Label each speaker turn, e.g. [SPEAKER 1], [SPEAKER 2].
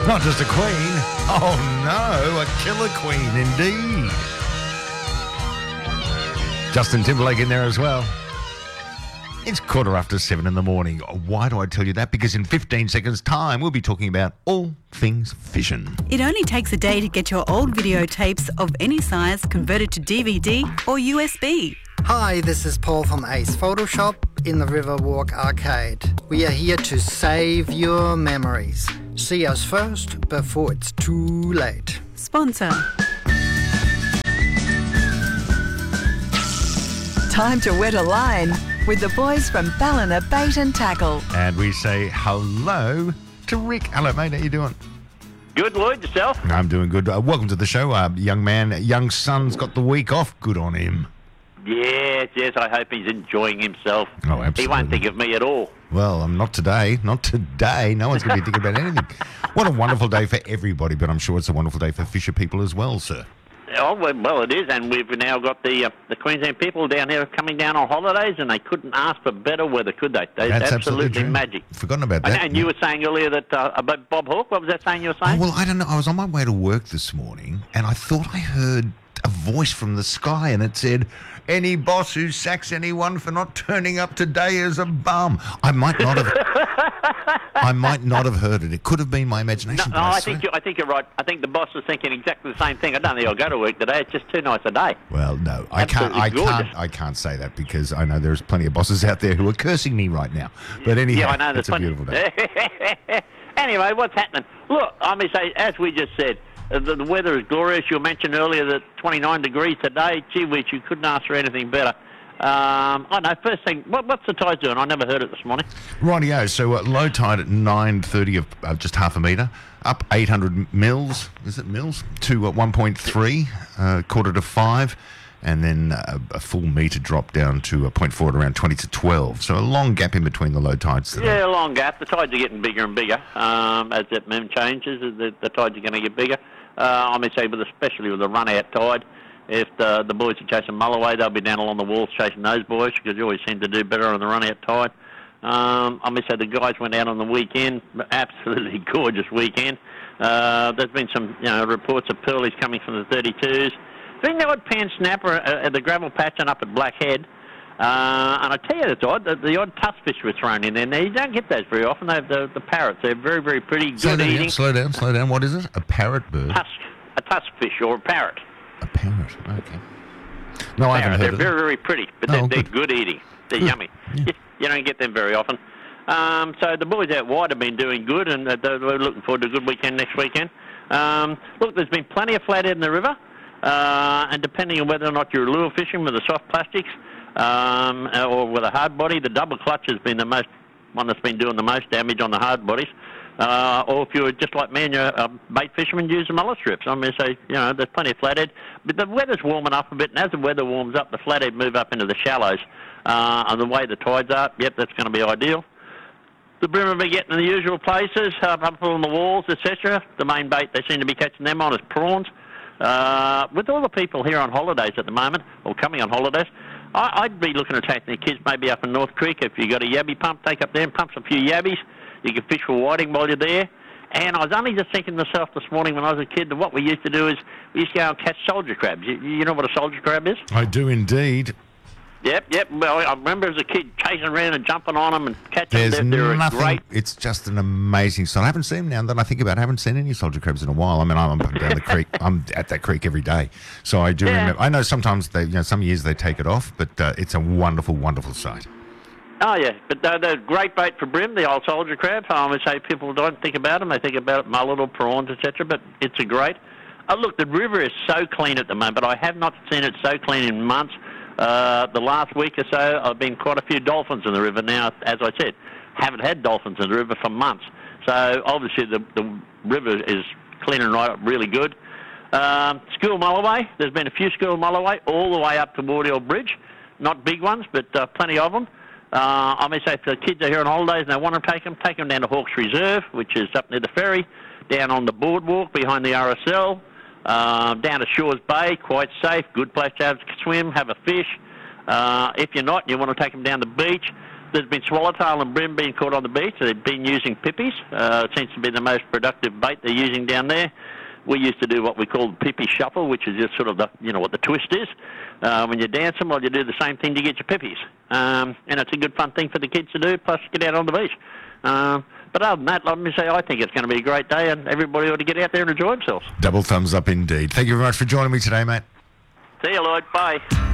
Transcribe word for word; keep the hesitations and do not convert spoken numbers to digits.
[SPEAKER 1] Not just a queen. Oh, no, a killer queen indeed. Justin Timberlake in there as well. It's quarter after seven in the morning. Why do I tell you that? Because in fifteen seconds' time, we'll be talking about all things fishing.
[SPEAKER 2] It only takes a day to get your old videotapes of any size converted to D V D or U S B.
[SPEAKER 3] Hi, this is Paul from Ace Photoshop in the Riverwalk Arcade. We are here to save your memories. See us first before it's too late.
[SPEAKER 2] Sponsor.
[SPEAKER 4] Time to wet a line with the boys from Ballina Bait and Tackle.
[SPEAKER 1] And we say hello to Rick. Hello, mate. How you doing?
[SPEAKER 5] Good, Lloyd. Yourself?
[SPEAKER 1] I'm doing good. Uh, welcome to the show. Uh, young man, young son's got the week off. Good on him.
[SPEAKER 5] Yes, yes. I hope he's enjoying himself.
[SPEAKER 1] Oh, absolutely.
[SPEAKER 5] He won't think of me at all.
[SPEAKER 1] Well, I'm not today. Not today. No one's going to be thinking about anything. What a wonderful day for everybody, but I'm sure it's a wonderful day for fisher people as well, sir.
[SPEAKER 5] Oh, well, well, it is, and we've now got the uh, the Queensland people down here coming down on holidays, and they couldn't ask for better weather, could they? They
[SPEAKER 1] That's
[SPEAKER 5] absolutely,
[SPEAKER 1] absolutely true.
[SPEAKER 5] magic.
[SPEAKER 1] Forgotten about that.
[SPEAKER 5] And, and you were saying earlier that uh, about Bob Hawke. What was that saying you were saying?
[SPEAKER 1] Oh, well, I don't know. I was on my way to work this morning, and I thought I heard a voice from the sky, and it said, "Any boss who sacks anyone for not turning up today is a bum." I might not have. I might not have heard it. It could have been my imagination.
[SPEAKER 5] No, no I think you, I think you're right. I think the boss was thinking exactly the same thing. I don't think I'll go to work today. It's just too nice a day.
[SPEAKER 1] Well, no, I can't. I can't. I can't say that because I know there's plenty of bosses out there who are cursing me right now. But anyhow,
[SPEAKER 5] yeah, I know,
[SPEAKER 1] it's a
[SPEAKER 5] plenty.
[SPEAKER 1] beautiful day.
[SPEAKER 5] Anyway, what's happening? Look, I mean, say as we just said. Uh, the, the weather is glorious. You mentioned earlier that twenty-nine degrees today. Gee whiz, you couldn't ask for anything better. Um, I know, first thing, what, what's the tide doing? I never heard it this morning.
[SPEAKER 1] Rightio, so uh, low tide at nine thirty of uh, just half a metre, up eight hundred mils, is it mils, to uh, one point three, uh, quarter to five, and then uh, a full metre drop down to a zero point four at around twenty to twelve. So a long gap in between the low tides today.
[SPEAKER 5] Yeah, a long gap. The tides are getting bigger and bigger. Um, as that moon changes, the, the tides are going to get bigger. Uh, I may say, but especially with the run-out tide, if the, the boys are chasing mulloway, they'll be down along the walls chasing those boys because you always seem to do better on the run-out tide. Um, I may say the guys went out on the weekend, absolutely gorgeous weekend. Uh, there's been some you know reports of pearlies coming from the thirty-twos. There's been the odd pan snapper at the gravel patch and up at Blackhead. Uh, and I tell you, it's odd, the, the odd tuskfish were thrown in there. Now, you don't get those very often. They have the, the parrots. They're very, very pretty,
[SPEAKER 1] Slow
[SPEAKER 5] good
[SPEAKER 1] down,
[SPEAKER 5] eating.
[SPEAKER 1] slow down, slow down. What is it? A parrot bird?
[SPEAKER 5] Tusk, a tuskfish or a parrot.
[SPEAKER 1] A parrot, okay. No, I haven't
[SPEAKER 5] Parrot.
[SPEAKER 1] heard
[SPEAKER 5] They're
[SPEAKER 1] of
[SPEAKER 5] very,
[SPEAKER 1] them.
[SPEAKER 5] very pretty, but
[SPEAKER 1] Oh,
[SPEAKER 5] they're, they're
[SPEAKER 1] good.
[SPEAKER 5] good eating. They're
[SPEAKER 1] Good.
[SPEAKER 5] yummy.
[SPEAKER 1] Yeah.
[SPEAKER 5] You, you don't get them very often. Um, so the boys out wide have been doing good, and uh, they're we're looking forward to a good weekend next weekend. Um, look, there's been plenty of flathead in the river, uh, and depending on whether or not you're lure fishing with the soft plastics um, or with a hard body, the double clutch has been the most one that's been doing the most damage on the hard bodies. Uh, or if you're just like me and you're a bait fisherman, use the mullet strips. I mean, so, you know, there's plenty of flathead. But the weather's warming up a bit, and as the weather warms up, the flathead move up into the shallows. Uh, and the way the tides are, yep, that's going to be ideal. The bream will be getting in the usual places, uh, up on the walls, et cetera. The main bait they seem to be catching them on is prawns. Uh, with all the people here on holidays at the moment, or coming on holidays, I, I'd be looking at taking the kids maybe up in North Creek. If you've got a yabby pump, take up there and pump some few yabbies. You can fish for whiting while you're there. And I was only just thinking to myself this morning when I was a kid that what we used to do is we used to go and catch soldier crabs. You, you know what a soldier crab is?
[SPEAKER 1] I do indeed.
[SPEAKER 5] Yep, yep. Well, I remember as a kid chasing around and jumping on them and catching
[SPEAKER 1] There's
[SPEAKER 5] them. They're
[SPEAKER 1] nothing.
[SPEAKER 5] great.
[SPEAKER 1] It's just an amazing sight. I haven't seen them now that I think about it. I haven't seen any soldier crabs in a while. I mean, I'm up and down the creek. I'm at that creek every day. So I do
[SPEAKER 5] Yeah.
[SPEAKER 1] remember. I know sometimes they, you know, some years they take it off, but uh, it's a wonderful, wonderful sight.
[SPEAKER 5] Oh, yeah, but they're, they're great bait for brim, the old soldier crab. I would say people don't think about them. They think about mullet or prawns, et cetera, but it's a great. Oh, look, the river is so clean at the moment, but I have not seen it so clean in months. Uh, the last week or so, I've been quite a few dolphins in the river now. As I said, haven't had dolphins in the river for months. So, obviously, the, the river is cleaning right up really good. Um, school mulloway, there's been a few school mulloway all the way up to Wardiel Bridge. Not big ones, but uh, plenty of them. Uh, I may say if the kids are here on holidays and they want to take them, take them down to Hawkes Reserve, which is up near the ferry, down on the boardwalk behind the R S L, uh, down to Shores Bay, quite safe, good place to have a swim, have a fish. Uh, if you're not, you want to take them down the beach, there's been swallowtail and bream being caught on the beach. They've been using pippies. Uh, it seems to be the most productive bait they're using down there. We used to do what we call the pippy shuffle, which is just sort of the, you know, what the twist is. Uh, when you dance them, well, you do the same thing to get your pippies. Um, and it's a good fun thing for the kids to do, plus get out on the beach. Um, but other than that, let me say, I think it's going to be a great day, and everybody ought to get out there and enjoy themselves.
[SPEAKER 1] Double thumbs up indeed. Thank you very much for joining me today, mate.
[SPEAKER 5] See you, Lloyd. Bye.